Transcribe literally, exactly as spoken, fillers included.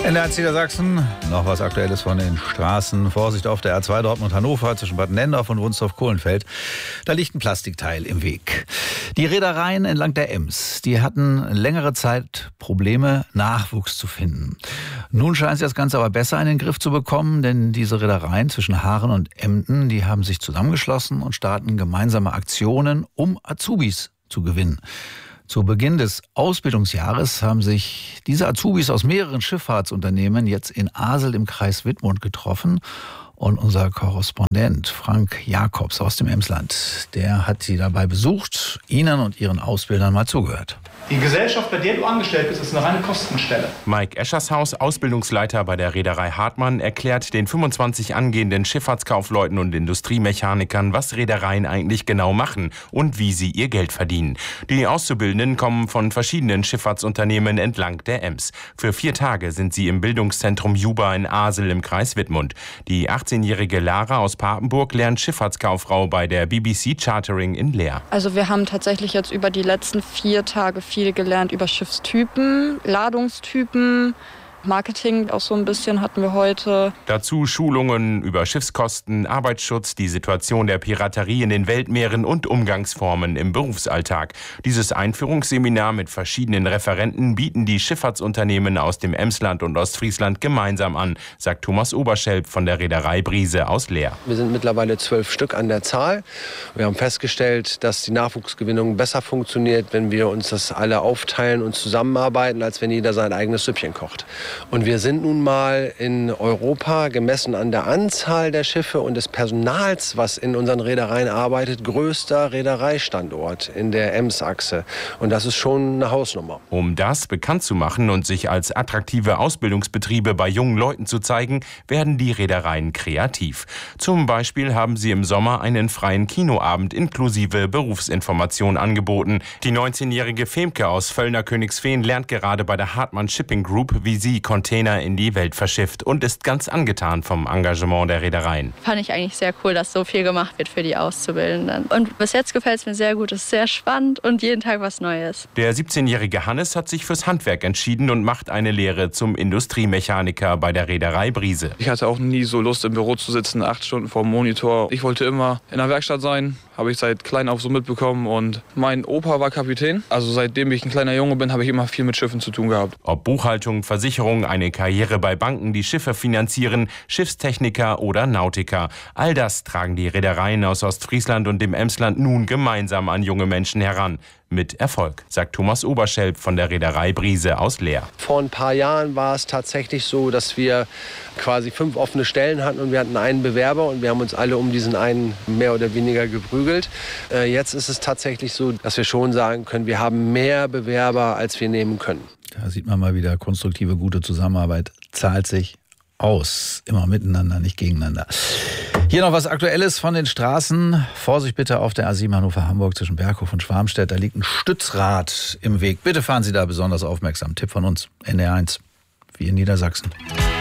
In der Niedersachsen noch was Aktuelles von den Straßen. Vorsicht auf der R zwei Dortmund-Hannover zwischen Bad Nendorf und Wunstorf-Kohlenfeld. Da liegt ein Plastikteil im Weg. Die Reedereien entlang der Ems, die hatten längere Zeit Probleme, Nachwuchs zu finden. Nun scheint sich das Ganze aber besser in den Griff zu bekommen, denn diese Reedereien zwischen Haaren und Emden, die haben sich zusammengeschlossen und starten gemeinsame Aktionen, um Azubis zu gewinnen. Zu Beginn des Ausbildungsjahres haben sich diese Azubis aus mehreren Schifffahrtsunternehmen jetzt in Asel im Kreis Wittmund getroffen. Und unser Korrespondent Frank Jakobs aus dem Emsland, der hat sie dabei besucht, ihnen und ihren Ausbildern mal zugehört. Die Gesellschaft, bei der du angestellt bist, ist eine reine Kostenstelle. Mike Eschershaus, Ausbildungsleiter bei der Reederei Hartmann, erklärt den fünfundzwanzig angehenden Schifffahrtskaufleuten und Industriemechanikern, was Reedereien eigentlich genau machen und wie sie ihr Geld verdienen. Die Auszubildenden kommen von verschiedenen Schifffahrtsunternehmen entlang der Ems. Für vier Tage sind sie im Bildungszentrum Juba in Asel im Kreis Wittmund. Die achtzehnjährige Lara aus Papenburg lernt Schifffahrtskauffrau bei der B B C Chartering in Leer. Also wir haben tatsächlich jetzt über die letzten vier Tage viel gelernt über Schiffstypen, Ladungstypen, Marketing auch so ein bisschen hatten wir heute. Dazu Schulungen über Schiffskosten, Arbeitsschutz, die Situation der Piraterie in den Weltmeeren und Umgangsformen im Berufsalltag. Dieses Einführungsseminar mit verschiedenen Referenten bieten die Schifffahrtsunternehmen aus dem Emsland und Ostfriesland gemeinsam an, sagt Thomas Oberschelp von der Reederei Brise aus Leer. Wir sind mittlerweile zwölf Stück an der Zahl. Wir haben festgestellt, dass die Nachwuchsgewinnung besser funktioniert, wenn wir uns das alle aufteilen und zusammenarbeiten, als wenn jeder sein eigenes Süppchen kocht. Und wir sind nun mal in Europa, gemessen an der Anzahl der Schiffe und des Personals, was in unseren Reedereien arbeitet, größter Reedereistandort in der Ems-Achse. Und das ist schon eine Hausnummer. Um das bekannt zu machen und sich als attraktive Ausbildungsbetriebe bei jungen Leuten zu zeigen, werden die Reedereien kreativ. Zum Beispiel haben sie im Sommer einen freien Kinoabend inklusive Berufsinformation angeboten. Die neunzehnjährige Femke aus Völlner-Königsveen lernt gerade bei der Hartmann Shipping Group, wie sie Container in die Welt verschifft und ist ganz angetan vom Engagement der Reedereien. Fand ich eigentlich sehr cool, dass so viel gemacht wird für die Auszubildenden. Und bis jetzt gefällt es mir sehr gut, es ist sehr spannend und jeden Tag was Neues. Der siebzehnjährige Hannes hat sich fürs Handwerk entschieden und macht eine Lehre zum Industriemechaniker bei der Reederei Brise. Ich hatte auch nie so Lust, im Büro zu sitzen, acht Stunden vor dem Monitor. Ich wollte immer in der Werkstatt sein, habe ich seit klein auf so mitbekommen. Und mein Opa war Kapitän. Also seitdem ich ein kleiner Junge bin, habe ich immer viel mit Schiffen zu tun gehabt. Ob Buchhaltung, Versicherung, eine Karriere bei Banken, die Schiffe finanzieren, Schiffstechniker oder Nautiker. All das tragen die Reedereien aus Ostfriesland und dem Emsland nun gemeinsam an junge Menschen heran. Mit Erfolg, sagt Thomas Oberschelp von der Reederei Brise aus Leer. Vor ein paar Jahren war es tatsächlich so, dass wir quasi fünf offene Stellen hatten und wir hatten einen Bewerber und wir haben uns alle um diesen einen mehr oder weniger geprügelt. Äh, jetzt ist es tatsächlich so, dass wir schon sagen können, wir haben mehr Bewerber, als wir nehmen können. Da sieht man mal wieder, konstruktive, gute Zusammenarbeit zahlt sich aus. Immer miteinander, nicht gegeneinander. Hier noch was Aktuelles von den Straßen. Vorsicht bitte auf der A sieben Hannover-Hamburg zwischen Berghof und Schwarmstedt. Da liegt ein Stützrad im Weg. Bitte fahren Sie da besonders aufmerksam. Tipp von uns, N D R eins, wie in Niedersachsen.